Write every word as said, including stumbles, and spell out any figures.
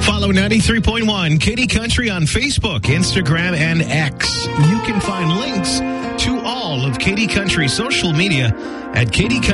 Follow ninety-three point one Katy Country on Facebook, Instagram, and X. You can find links to all of Katy Country social media at Katy Country.